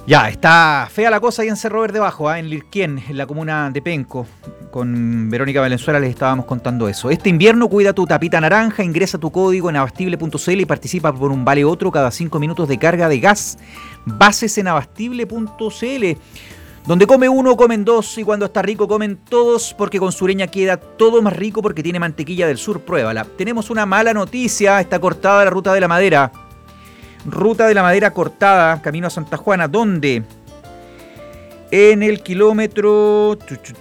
Ya, está fea la cosa ahí en Cerro Verde Bajo, en Lirquén, en la comuna de Penco. Con Verónica Valenzuela les estábamos contando eso. Este invierno cuida tu tapita naranja, ingresa tu código en abastible.cl y participa por un vale otro cada 5 minutos de carga de gas. Bases en abastible.cl. Donde come uno, comen dos, y cuando está rico comen todos, porque con Sureña queda todo más rico porque tiene mantequilla del sur, pruébala. Tenemos una mala noticia, está cortada la ruta de la madera. Ruta de la madera cortada, camino a Santa Juana, ¿dónde? En el kilómetro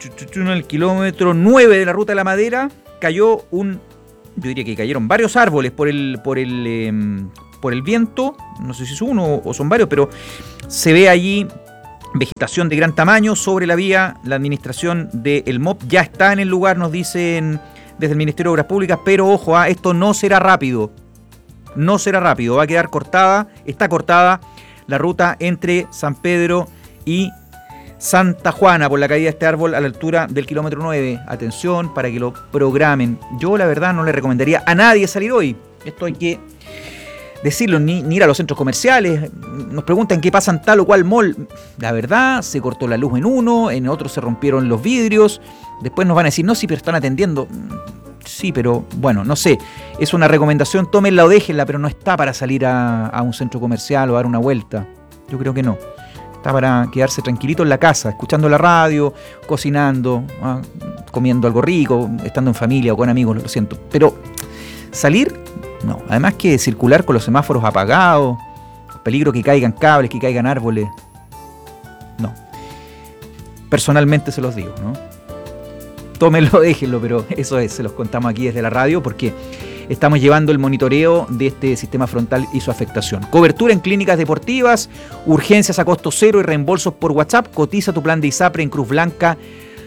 9 de la ruta de la madera cayó yo diría que cayeron varios árboles por el viento, no sé si es uno o son varios, pero se ve allí vegetación de gran tamaño sobre la vía. La administración del MOP ya está en el lugar, nos dicen desde el Ministerio de Obras Públicas, pero ojo, esto no será rápido. No será rápido, va a quedar cortada, está cortada la ruta entre San Pedro y Santa Juana por la caída de este árbol a la altura del kilómetro 9. Atención para que lo programen. Yo la verdad no le recomendaría a nadie salir hoy. Esto hay que decirlo, ni ir a los centros comerciales. Nos preguntan qué pasa en tal o cual mall. La verdad, se cortó la luz en uno, en otro se rompieron los vidrios. Después nos van a decir, no, sí, pero están atendiendo. Sí, pero bueno, no sé, es una recomendación, tómenla o déjenla, pero no está para salir a un centro comercial o dar una vuelta. Yo creo que no. Está para quedarse tranquilito en la casa, escuchando la radio, cocinando, comiendo algo rico, estando en familia o con amigos, lo siento. Pero salir, no. Además que circular con los semáforos apagados, peligro que caigan cables, que caigan árboles. No. Personalmente se los digo, ¿no? Tómenlo, déjenlo, pero eso es, se los contamos aquí desde la radio porque estamos llevando el monitoreo de este sistema frontal y su afectación. Cobertura en clínicas deportivas, urgencias a costo cero y reembolsos por WhatsApp. Cotiza tu plan de ISAPRE en cruzblanca.cl.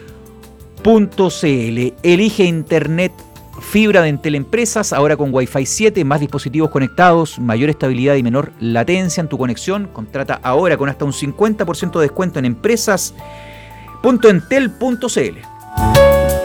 Elige internet fibra de Entel Empresas, ahora con Wi-Fi 7, más dispositivos conectados, mayor estabilidad y menor latencia en tu conexión. Contrata ahora con hasta un 50% de descuento en empresas.entel.cl.